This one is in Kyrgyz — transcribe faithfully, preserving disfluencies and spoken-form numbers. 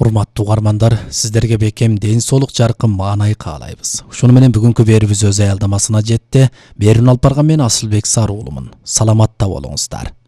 Урматтуу угармандар, сиздерге бекем ден соолук жаркын маанай каалайбыз. Ушуну менен бүгүнкү берүүбүз өз аялдамасына жетти. Берүүнү алып барган мен Асылбек Сарыуулумун. Саламатта болуңуздар.